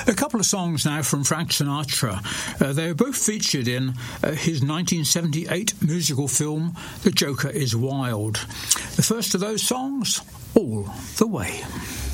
A couple of songs now from Frank Sinatra. They were both featured in his 1978 musical film, The Joker is Wild. The first of those songs, All the Way.